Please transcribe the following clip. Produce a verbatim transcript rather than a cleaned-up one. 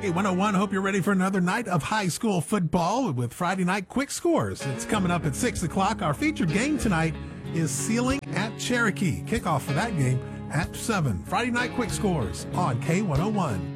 K one oh one, hope you're ready for another night of high school football with Friday Night Quick Scores. It's coming up at six o'clock. Our featured game tonight is Sealing at Cherokee. Kickoff for that game at seven. Friday Night Quick Scores on K one oh one.